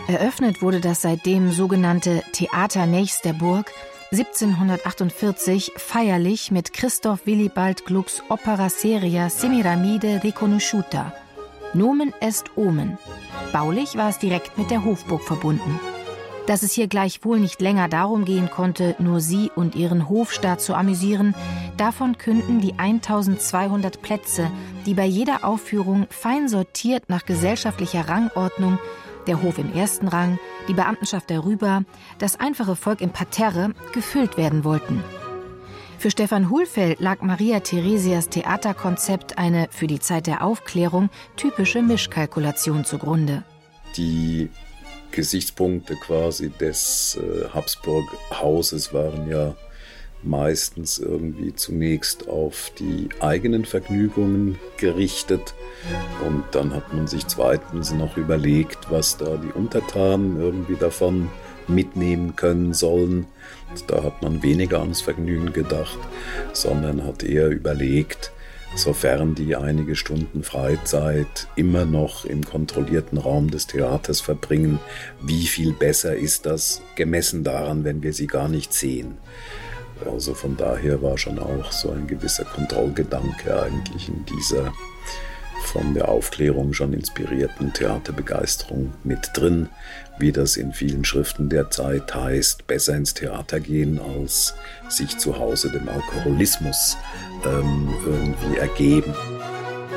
Eröffnet wurde das seitdem sogenannte Theater nächst der Burg 1748 feierlich mit Christoph Willibald Glucks Opera seria Semiramide riconosciuta. Nomen est omen. Baulich war es direkt mit der Hofburg verbunden. Dass es hier gleichwohl nicht länger darum gehen konnte, nur sie und ihren Hofstaat zu amüsieren, davon künden die 1200 Plätze, die bei jeder Aufführung fein sortiert nach gesellschaftlicher Rangordnung, der Hof im ersten Rang, die Beamtenschaft darüber, das einfache Volk im Parterre, gefüllt werden wollten. Für Stefan Hulfeld lag Maria Theresias Theaterkonzept eine für die Zeit der Aufklärung typische Mischkalkulation zugrunde. Die Gesichtspunkte quasi des Habsburg-Hauses waren ja meistens irgendwie zunächst auf die eigenen Vergnügungen gerichtet und dann hat man sich zweitens noch überlegt, was da die Untertanen irgendwie davon mitnehmen können sollen. Da hat man weniger ans Vergnügen gedacht, sondern hat eher überlegt, sofern die einige Stunden Freizeit immer noch im kontrollierten Raum des Theaters verbringen, wie viel besser ist das gemessen daran, wenn wir sie gar nicht sehen. Also von daher war schon auch so ein gewisser Kontrollgedanke eigentlich in dieser von der Aufklärung schon inspirierten Theaterbegeisterung mit drin, wie das in vielen Schriften der Zeit heißt, besser ins Theater gehen, als sich zu Hause dem Alkoholismus irgendwie ergeben.